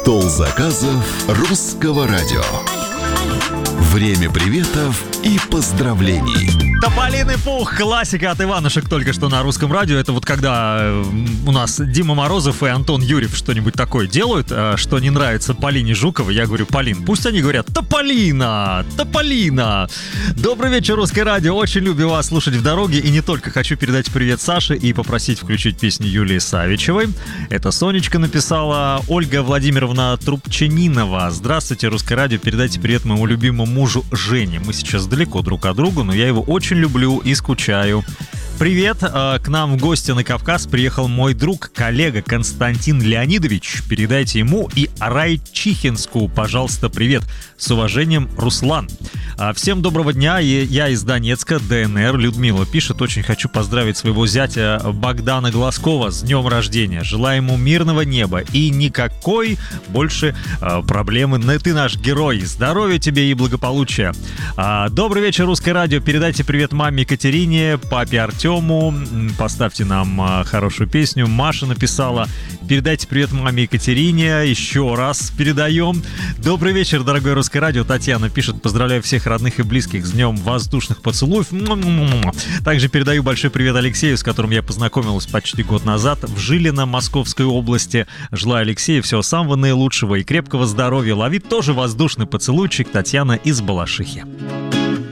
Стол заказов русского радио. Время приветов и поздравлений. Тополиный пух, классика от Иванушек только что на русском радио. Это вот когда у нас Дима Морозов и Антон Юрьев что-нибудь такое делают, что не нравится Полине Жуковой, я говорю: Полин, пусть они говорят: Тополина, Тополина. Добрый вечер, русское радио. Очень люблю вас слушать в дороге. И не только. Хочу передать привет Саше и попросить включить песню Юлии Савичевой. Это Сонечка написала. Ольга Владимировна Трубчанинова. Здравствуйте, русское радио. Передайте привет моему любимому мужу Жене. Мы сейчас далеко друг от друга, но я его очень люблю и скучаю. Привет, к нам в гости на Кавказ приехал мой друг, коллега Константин Леонидович. Передайте ему и Райчихинску, пожалуйста, привет. С уважением, Руслан. Всем доброго дня, я из Донецка, ДНР. Людмила пишет: очень хочу поздравить своего зятя Богдана Глазкова с днем рождения. Желаю ему мирного неба и никакой больше проблемы. Ты наш герой. Здоровья тебе и благополучия. Добрый вечер, русское радио. Передайте привет маме Екатерине, папе Артему. Поставьте нам хорошую песню. Маша написала: передайте привет маме Екатерине. Еще раз передаем. Добрый вечер, дорогое русское радио. Татьяна пишет: поздравляю всех родных и близких с днем воздушных поцелуев. Также передаю большой привет Алексею, с которым я познакомилась почти год назад в Жилино, Московской области. Желаю Алексею всего самого наилучшего и крепкого здоровья. Лови тоже воздушный поцелуйчик. Татьяна из Балашихи.